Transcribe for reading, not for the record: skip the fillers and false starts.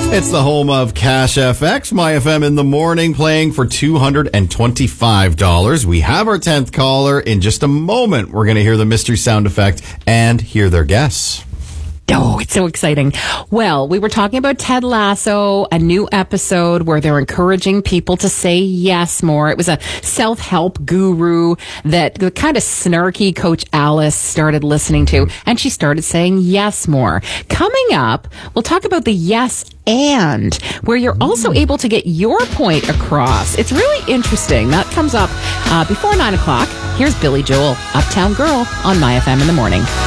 It's the home of Cash FX, My FM in the morning, playing for $225. We have our 10th caller. In just a moment, we're going to hear the mystery sound effect and hear their guess. Oh, it's so exciting. Well, we were talking about Ted Lasso, a new episode where they're encouraging people to say yes more. It was a self-help guru that the kind of snarky Coach Alice started listening to, and she started saying yes more. Coming up, we'll talk about the yes and, where you're also able to get your point across. It's really interesting. That comes up before 9 o'clock. Here's Billy Joel, Uptown Girl, on My FM in the morning.